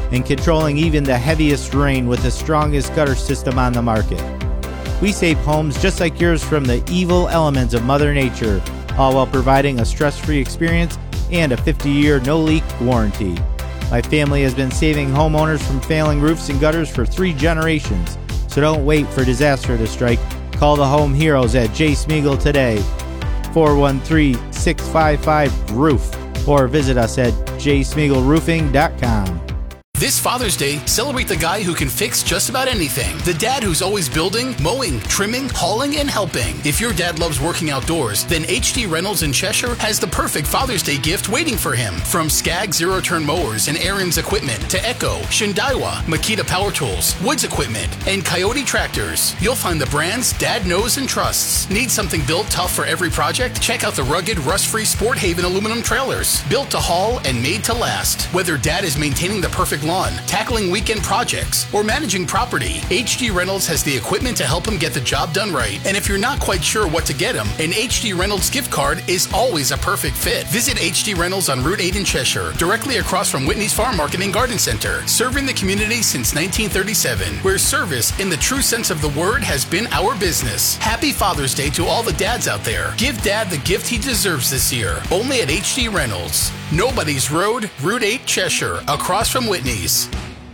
and controlling even the heaviest rain with the strongest gutter system on the market. We save homes just like yours from the evil elements of Mother Nature, all while providing a stress-free experience and a 50-year no-leak warranty. My family has been saving homeowners from failing roofs and gutters for 3 generations, so don't wait for disaster to strike. Call the home heroes at J. Smeagol today, 413-655-ROOF, or visit us at jsmeagolroofing.com. This Father's Day, celebrate the guy who can fix just about anything. The dad who's always building, mowing, trimming, hauling, and helping. If your dad loves working outdoors, then HD Reynolds in Cheshire has the perfect Father's Day gift waiting for him. From Skag zero-turn mowers and Aaron's equipment to Echo, Shindaiwa, Makita Power Tools, Woods Equipment, and Coyote Tractors, you'll find the brands Dad knows and trusts. Need something built tough for every project? Check out the rugged, rust-free Sport Haven aluminum trailers. Built to haul and made to last. Whether Dad is maintaining the perfect lawn, tackling weekend projects, or managing property, HD Reynolds has the equipment to help him get the job done right. And if you're not quite sure what to get him, an HD Reynolds gift card is always a perfect fit. Visit HD Reynolds on Route 8 in Cheshire, directly across from Whitney's Farm Market and Garden Center, serving the community since 1937, where service in the true sense of the word has been our business. Happy Father's Day to all the dads out there. Give Dad the gift he deserves this year, only at HD Reynolds. Nobody's Road, Route 8, Cheshire, across from Whitney's.